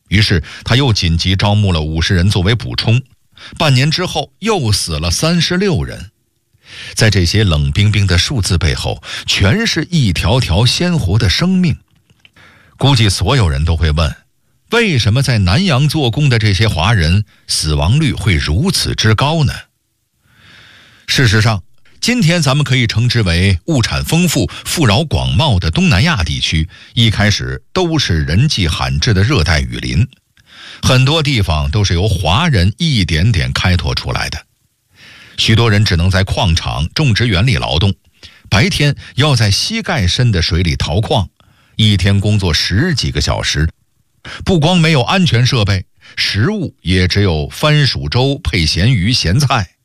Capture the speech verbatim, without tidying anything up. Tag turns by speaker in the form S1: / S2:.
S1: 于是他又紧急招募了五十人作为补充，半年之后又死了三十六人。在这些冷冰冰的数字背后，全是一条条鲜活的生命。估计所有人都会问，为什么在南洋做工的这些华人死亡率会如此之高呢？事实上，今天咱们可以称之为物产丰富、富饶广袤的东南亚地区，一开始都是人迹罕至的热带雨林，很多地方都是由华人一点点开拓出来的。许多人只能在矿场、种植园里劳动，白天要在膝盖深的水里淘矿，一天工作十几个小时，不光没有安全设备，食物也只有番薯粥配咸鱼咸菜。